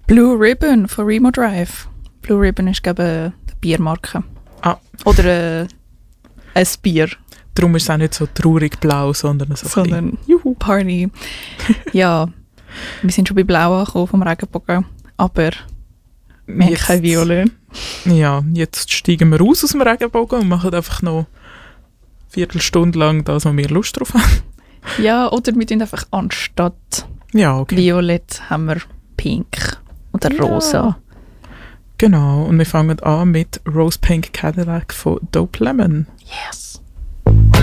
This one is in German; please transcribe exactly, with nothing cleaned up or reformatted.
Blue Ribbon von Remo Drive. Blue Ribbon ist, glaube ich, eine Biermarke. Ah. Oder äh, ein Bier. Darum ist es auch nicht so traurig blau, sondern so Sondern ein Juhu. Party. Ja, wir sind schon bei Blau angekommen vom Regenbogen, aber wir haben Jetzt- kein Violett. Ja, jetzt steigen wir raus aus dem Regenbogen und machen einfach noch eine Viertelstunde lang das, was wir Lust drauf haben. Ja, oder wir tun einfach anstatt Ja, okay. Violett haben wir Pink oder Ja. Rosa. Genau, und wir fangen an mit Rose Pink Cadillac von Dope Lemon. Yes.